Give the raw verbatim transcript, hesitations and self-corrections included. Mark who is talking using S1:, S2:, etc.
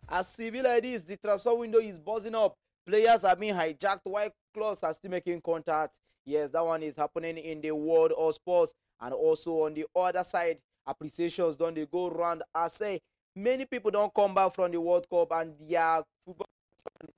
S1: As C V like this, the transfer window is buzzing up. Players are being hijacked while clubs are still making contact. Yes, that one is happening in the world of sports. And also on the other side, appreciations don't they go round. I say many people don't come back from the World Cup and their football